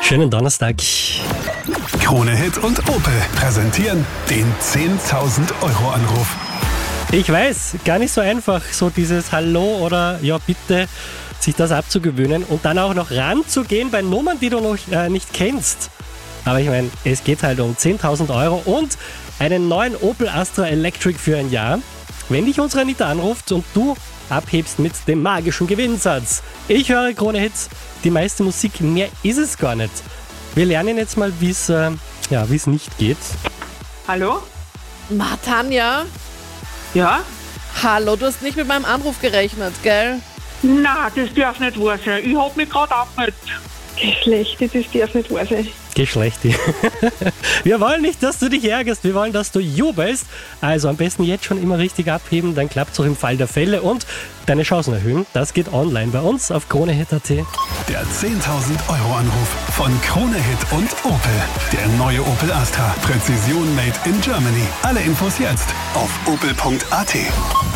Schönen Donnerstag. Krone Hit und Opel präsentieren den 10.000 Euro Anruf. Ich weiß, gar nicht so einfach, so dieses Hallo oder ja bitte, sich das abzugewöhnen und dann auch noch ranzugehen bei Nummern, die du noch nicht kennst. Aber ich meine, es geht halt um 10.000 Euro und einen neuen Opel Astra Electric für ein Jahr. Wenn dich unsere Anita anruft und du abhebst mit dem magischen Gewinnsatz. Ich höre Krone Hits, die meiste Musik, mehr ist es gar nicht. Wir lernen jetzt mal, wie es nicht geht. Hallo? Tanja? Ja? Hallo, du hast nicht mit meinem Anruf gerechnet, gell? Na, das darf nicht wahr sein. Ich hab mich gerade abgemeldet. Geschlechte, das darf nicht wahr sein. Geschlechte. Wir wollen nicht, dass du dich ärgerst, wir wollen, dass du jubelst. Also am besten jetzt schon immer richtig abheben, dann klappt es auch im Fall der Fälle und deine Chancen erhöhen. Das geht online bei uns auf KroneHit.at. Der 10.000 Euro Anruf von Krone Hit und Opel. Der neue Opel Astra. Präzision made in Germany. Alle Infos jetzt auf opel.at.